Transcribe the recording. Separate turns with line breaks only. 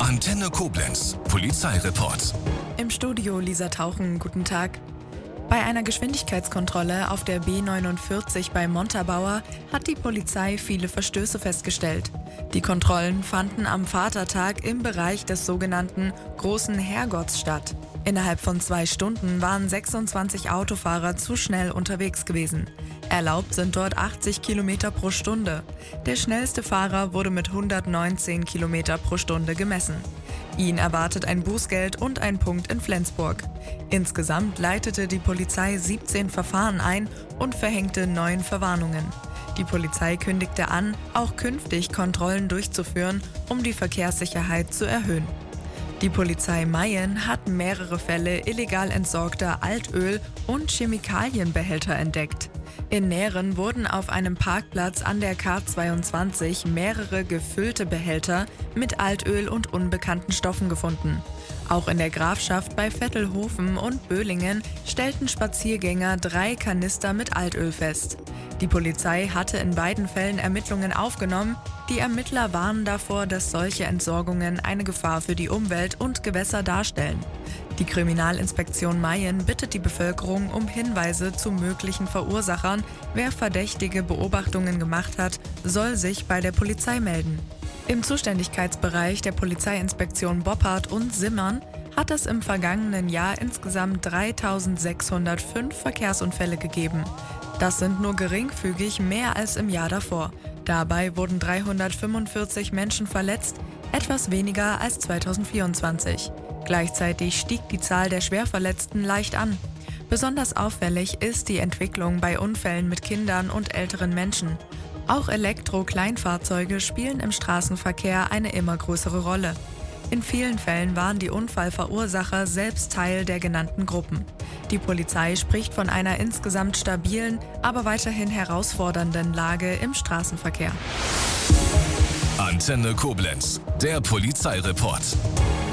Antenne Koblenz, Polizeireport.
Im Studio Lisa Tauchen, guten Tag. Bei einer Geschwindigkeitskontrolle auf der B49 bei Montabaur hat die Polizei viele Verstöße festgestellt. Die Kontrollen fanden am Vatertag im Bereich des sogenannten Großen Herrgotts statt. Innerhalb von 2 Stunden waren 26 Autofahrer zu schnell unterwegs gewesen. Erlaubt sind dort 80 Kilometer pro Stunde. Der schnellste Fahrer wurde mit 119 Kilometer pro Stunde gemessen. Ihn erwartet ein Bußgeld und ein Punkt in Flensburg. Insgesamt leitete die Polizei 17 Verfahren ein und verhängte 9 Verwarnungen. Die Polizei kündigte an, auch künftig Kontrollen durchzuführen, um die Verkehrssicherheit zu erhöhen. Die Polizei Mayen hat mehrere Fälle illegal entsorgter Altöl- und Chemikalienbehälter entdeckt. In Nähren wurden auf einem Parkplatz an der K22 mehrere gefüllte Behälter mit Altöl und unbekannten Stoffen gefunden. Auch in der Grafschaft bei Vettelhofen und Böhlingen stellten Spaziergänger 3 Kanister mit Altöl fest. Die Polizei hatte in beiden Fällen Ermittlungen aufgenommen. Die Ermittler warnen davor, dass solche Entsorgungen eine Gefahr für die Umwelt und Gewässer darstellen. Die Kriminalinspektion Mayen bittet die Bevölkerung um Hinweise zu möglichen Verursachern. Wer verdächtige Beobachtungen gemacht hat, soll sich bei der Polizei melden. Im Zuständigkeitsbereich der Polizeiinspektion Boppard und Simmern hat es im vergangenen Jahr insgesamt 3.605 Verkehrsunfälle gegeben. Das sind nur geringfügig mehr als im Jahr davor. Dabei wurden 345 Menschen verletzt, etwas weniger als 2024. Gleichzeitig stieg die Zahl der Schwerverletzten leicht an. Besonders auffällig ist die Entwicklung bei Unfällen mit Kindern und älteren Menschen. Auch Elektro-Kleinfahrzeuge spielen im Straßenverkehr eine immer größere Rolle. In vielen Fällen waren die Unfallverursacher selbst Teil der genannten Gruppen. Die Polizei spricht von einer insgesamt stabilen, aber weiterhin herausfordernden Lage im Straßenverkehr.
Antenne Koblenz, der Polizeireport.